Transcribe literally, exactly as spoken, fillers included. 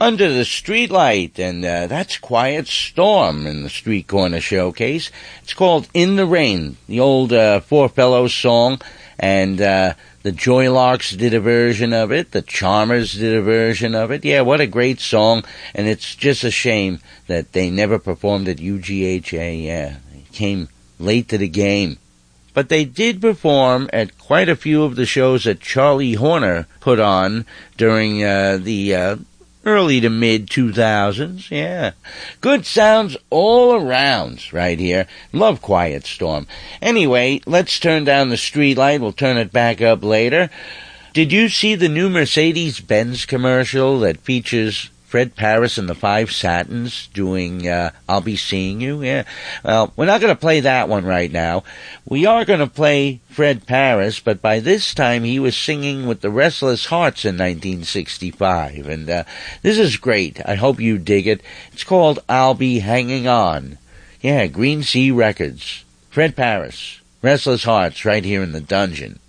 Under the Streetlight, and uh, that's Quiet Storm in the Street Corner Showcase. It's called In the Rain, the old uh, Four Fellows song, and uh, the Joylarks did a version of it, the Charmers did a version of it. Yeah, what a great song, and it's just a shame that they never performed at U G H A. Yeah, they came late to the game. But they did perform at quite a few of the shows that Charlie Horner put on during uh, the uh, early to mid two thousands. Yeah, good sounds all around right here. Love Quiet Storm. Anyway, let's turn down the Streetlight. We'll turn it back up later. Did you see the new Mercedes-Benz commercial that features Fred Paris and the Five Satins doing uh, I'll Be Seeing You? Yeah. Well, we're not going to play that one right now. We are going to play Fred Paris, but by this time he was singing with the Restless Hearts in nineteen sixty-five. And uh, this is great. I hope you dig it. It's called I'll Be Hanging On. Yeah, Green Sea Records. Fred Paris, Restless Hearts, right here in the dungeon.